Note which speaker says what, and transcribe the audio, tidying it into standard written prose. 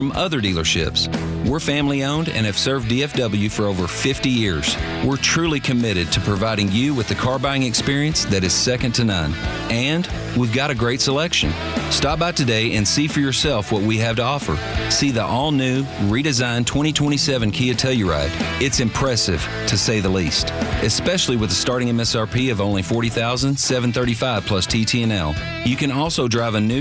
Speaker 1: from other dealerships. We're family owned and have served DFW for over 50 years. We're truly committed to providing you with the car buying experience that is second to none. And we've got a great selection. Stop by today and see for yourself what we have to offer. See the all-new, redesigned 2027 Kia Telluride. It's impressive, to say the least, especially with a starting MSRP of only $40,735 plus TT&L. You can also drive a new